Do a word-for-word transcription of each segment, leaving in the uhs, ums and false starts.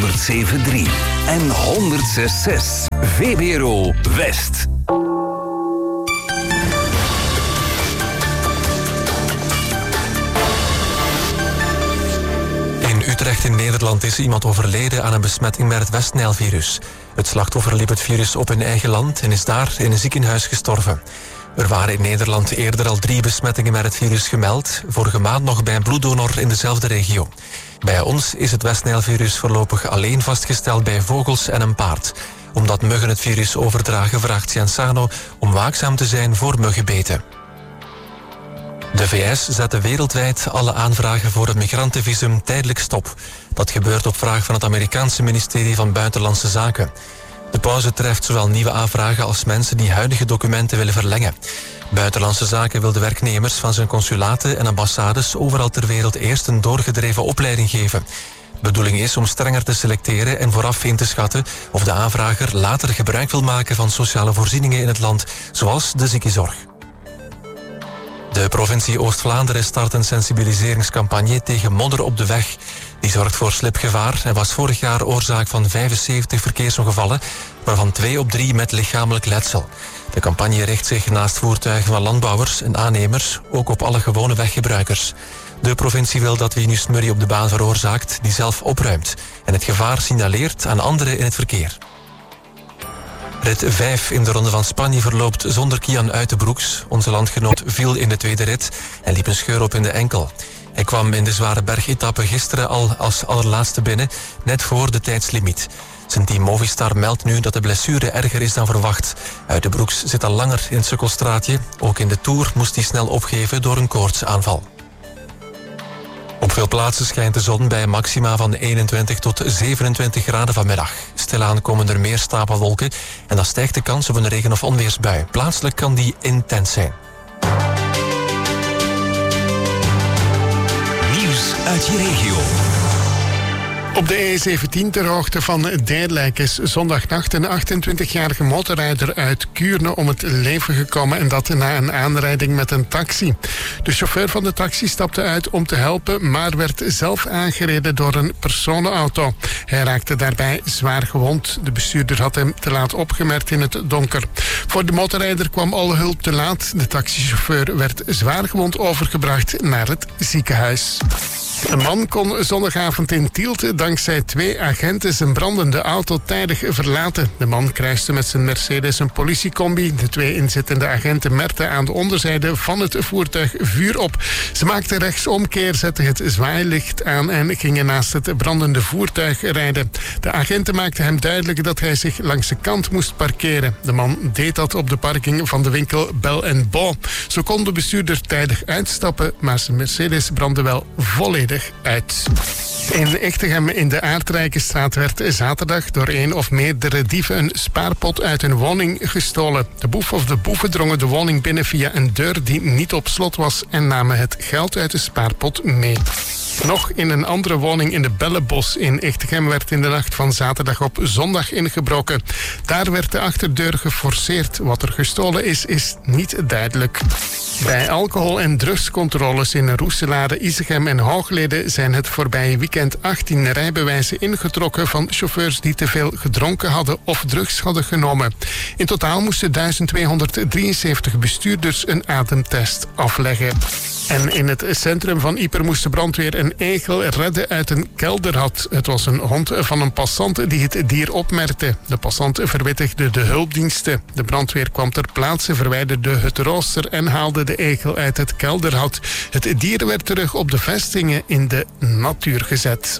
honderdzeven komma drie en honderdzes komma zes. V B R O West. Utrecht in Nederland is iemand overleden aan een besmetting met het West-Nijlvirus. Het slachtoffer liep het virus op in eigen land en is daar in een ziekenhuis gestorven. Er waren in Nederland eerder al drie besmettingen met het virus gemeld. Vorige maand nog bij een bloeddonor in dezelfde regio. Bij ons is het West-Nijlvirus voorlopig alleen vastgesteld bij vogels en een paard. Omdat muggen het virus overdragen, vraagt Cienzano om waakzaam te zijn voor muggenbeten. De V S zette wereldwijd alle aanvragen voor het migrantenvisum tijdelijk stop. Dat gebeurt op vraag van het Amerikaanse ministerie van Buitenlandse Zaken. De pauze treft zowel nieuwe aanvragen als mensen die huidige documenten willen verlengen. Buitenlandse Zaken wil de werknemers van zijn consulaten en ambassades overal ter wereld eerst een doorgedreven opleiding geven. De bedoeling is om strenger te selecteren en vooraf in te schatten of de aanvrager later gebruik wil maken van sociale voorzieningen in het land, zoals de ziekenzorg. De provincie Oost-Vlaanderen start een sensibiliseringscampagne tegen modder op de weg. Die zorgt voor slipgevaar en was vorig jaar oorzaak van vijfenzeventig verkeersongevallen, waarvan twee op drie met lichamelijk letsel. De campagne richt zich naast voertuigen van landbouwers en aannemers ook op alle gewone weggebruikers. De provincie wil dat wie nu smurrie op de baan veroorzaakt, die zelf opruimt en het gevaar signaleert aan anderen in het verkeer. Rit vijf in de Ronde van Spanje verloopt zonder Kian Uitenbroeks. Onze landgenoot viel in de tweede rit en liep een scheur op in de enkel. Hij kwam in de zware bergetappe gisteren al als allerlaatste binnen, net voor de tijdslimiet. Zijn team Movistar meldt nu dat de blessure erger is dan verwacht. Uitenbroeks zit al langer in het sukkelstraatje. Ook in de Tour moest hij snel opgeven door een koortsaanval. Op veel plaatsen schijnt de zon bij maxima van eenentwintig tot zevenentwintig graden vanmiddag. Stilaan komen er meer stapelwolken en dan stijgt de kans op een regen- of onweersbui. Plaatselijk kan die intens zijn. Nieuws uit je regio. Op de E zeventien ter hoogte van Deerlijk is zondagnacht een achtentwintigjarige motorrijder uit Kuurne om het leven gekomen en dat na een aanrijding met een taxi. De chauffeur van de taxi stapte uit om te helpen, maar werd zelf aangereden door een personenauto. Hij raakte daarbij zwaar gewond. De bestuurder had hem te laat opgemerkt in het donker. Voor de motorrijder kwam alle hulp te laat. De taxichauffeur werd zwaar gewond overgebracht naar het ziekenhuis. Een man kon zondagavond in Tielt dankzij twee agenten zijn brandende auto tijdig verlaten. De man kruiste met zijn Mercedes een politiecombi. De twee inzittende agenten merkten aan de onderzijde van het voertuig vuur op. Ze maakten rechtsomkeer, zetten het zwaailicht aan en gingen naast het brandende voertuig rijden. De agenten maakten hem duidelijk dat hij zich langs de kant moest parkeren. De man deed dat op de parking van de winkel Bel en Bo. Zo kon de bestuurder tijdig uitstappen, maar zijn Mercedes brandde wel volledig uit. In Echtegem in de Aardrijkenstraat werd zaterdag door één of meerdere dieven een spaarpot uit een woning gestolen. De boef of de boeven drongen de woning binnen via een deur die niet op slot was en namen het geld uit de spaarpot mee. Nog in een andere woning in de Bellenbos in Echtegem werd in de nacht van zaterdag op zondag ingebroken. Daar werd de achterdeur geforceerd. Wat er gestolen is, is niet duidelijk. Bij alcohol- en drugscontroles in Roeselare, Isegem en Hooglede zijn het voorbije weekend achttien rijbewijzen ingetrokken van chauffeurs die te veel gedronken hadden of drugs hadden genomen. In totaal moesten duizend tweehonderddrieënzeventig bestuurders een ademtest afleggen. En in het centrum van Ieper moest de brandweer een egel redden uit een kelderhad. Het was een hond van een passant die het dier opmerkte. De passant verwittigde de hulpdiensten. De brandweer kwam ter plaatse, verwijderde het rooster en haalde de egel uit het kelderhad. Het dier werd terug op de vestingen in de natuur gezet.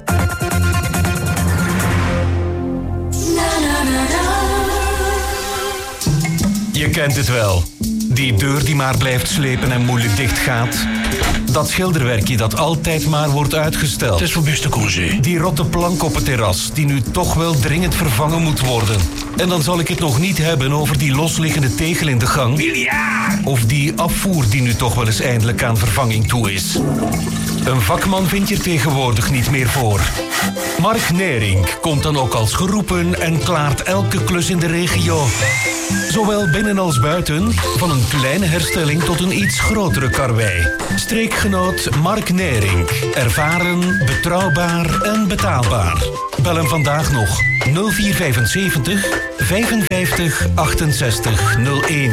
Je kent het wel. Die deur die maar blijft slepen en moeilijk dicht gaat. Dat schilderwerkje dat altijd maar wordt uitgesteld. Het is voor beste congé. Die rotte plank op het terras die nu toch wel dringend vervangen moet worden. En dan zal ik het nog niet hebben over die losliggende tegel in de gang. Miljard! Of die afvoer die nu toch wel eens eindelijk aan vervanging toe is. Een vakman vind je er tegenwoordig niet meer voor. Mark Nering komt dan ook als geroepen en klaart elke klus in de regio. Zowel binnen als buiten, van een kleine herstelling tot een iets grotere karwei. Streekgenoot Mark Nering. Ervaren, betrouwbaar en betaalbaar. Bel hem vandaag nog nul vier vijfenzeventig vijfenvijftig achtenzestig nul één.